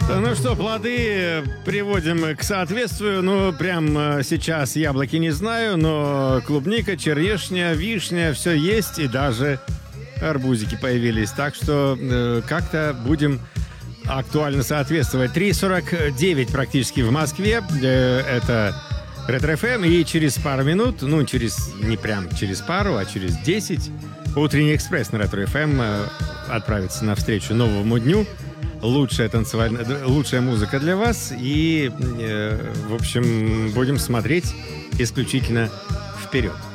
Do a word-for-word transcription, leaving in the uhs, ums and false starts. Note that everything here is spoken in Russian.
Ну что, плоды приводим к соответствию. Ну, прям сейчас яблоки не знаю, но клубника, черешня, вишня, все есть, и даже арбузики появились. Так что э, как-то будем актуально соответствовать. три сорок девять практически в Москве. Э, это Ретро-эф эм. И через пару минут, ну, через не прям через пару, а через десять, утренний экспресс на Ретро-эф эм э, отправится навстречу новому дню. Лучшая танцевальная, лучшая музыка для вас. И, э, в общем, будем смотреть исключительно вперед.